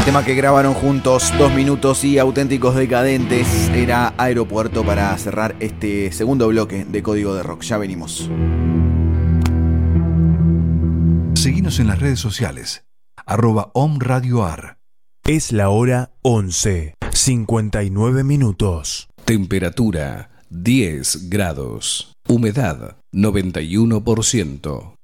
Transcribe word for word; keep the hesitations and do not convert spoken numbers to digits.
Tema que grabaron juntos, Dos Minutos y Auténticos Decadentes, era Aeropuerto para cerrar este segundo bloque de Código de Rock. Ya venimos. Seguinos en las redes sociales, arroba omradioar. Es la hora once, cincuenta y nueve minutos. Temperatura diez grados. Humedad noventa y uno por ciento.